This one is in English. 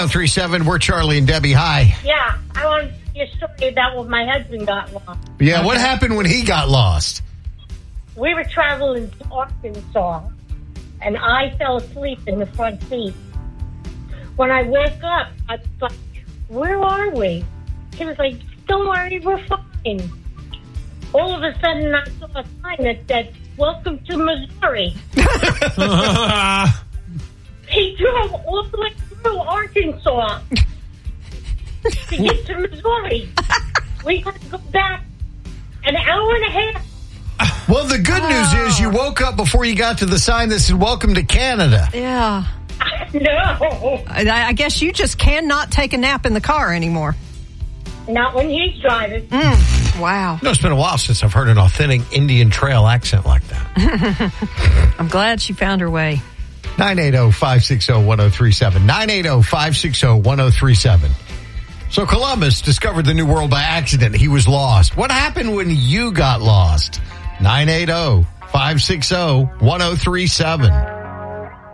1037. We're Charlie and Debbie. Hi. Yeah, I want to tell you a story about when my husband got lost. Yeah, what happened when he got lost? We were traveling to Arkansas, and I fell asleep in the front seat. When I woke up, I was like, where are we? He was like, don't worry, we're fine. All of a sudden, I saw a sign that said, welcome to Missouri. He drove all the way through Arkansas to get to Missouri. We had to go back an hour and a half. Well, the good news is you woke up before you got to the sign that said, welcome to Canada. Yeah. No. I guess you just cannot take a nap in the car anymore. Not when he's driving. Wow. No, it's been a while since I've heard an authentic Indian Trail accent like that. I'm glad she found her way. 980-560-1037. 980-560-1037. So Columbus discovered the New World by accident. He was lost. What happened when you got lost? 980-560-1037.